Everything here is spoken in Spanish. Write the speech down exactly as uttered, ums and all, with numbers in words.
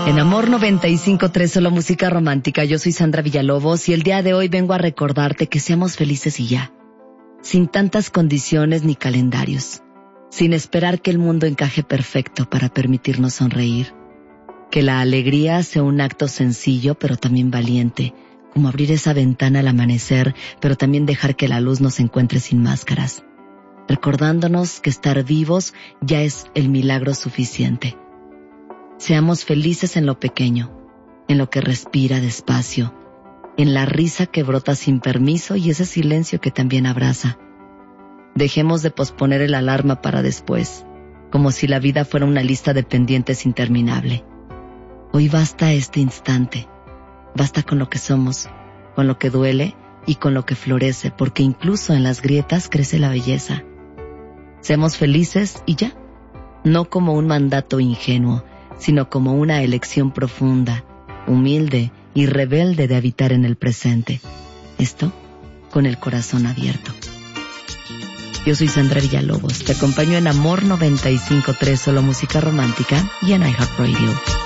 En Amor noventa y cinco punto tres, solo música romántica. Yo soy Sandra Villalobos y el día de hoy vengo a recordarte que seamos felices y ya. Sin tantas condiciones ni calendarios. Sin esperar que el mundo encaje perfecto para permitirnos sonreír. Que la alegría sea un acto sencillo pero también valiente. Como abrir esa ventana al amanecer, pero también dejar que la luz nos encuentre sin máscaras. Recordándonos que estar vivos ya es el milagro suficiente. Seamos felices en lo pequeño, en lo que respira despacio, en la risa que brota sin permiso y ese silencio que también abraza. Dejemos de posponer el alarma para después, como si la vida fuera una lista de pendientes interminable. Hoy basta este instante, basta con lo que somos, con lo que duele y con lo que florece, porque incluso en las grietas crece la belleza. Seamos felices y ya, no como un mandato ingenuo, sino como una elección profunda, humilde y rebelde de habitar en el presente. Esto con el corazón abierto. Yo soy Sandra Villalobos, te acompaño en Amor noventa y cinco punto tres, solo música romántica, y en iHeartRadio.